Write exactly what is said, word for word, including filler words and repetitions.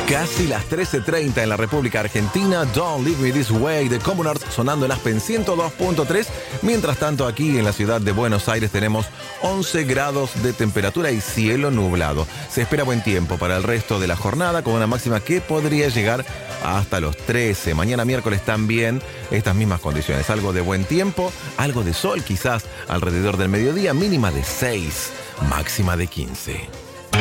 Casi las trece treinta en la República Argentina. Don't Leave Me This Way de Communards sonando en Aspen ciento dos punto tres. Mientras tanto, aquí en la ciudad de Buenos Aires tenemos once grados de temperatura y cielo nublado. Se espera buen tiempo para el resto de la jornada, con una máxima que podría llegar hasta los trece. Mañana miércoles también estas mismas condiciones. Algo de buen tiempo, algo de sol quizás alrededor del mediodía, mínima de seis, máxima de quince.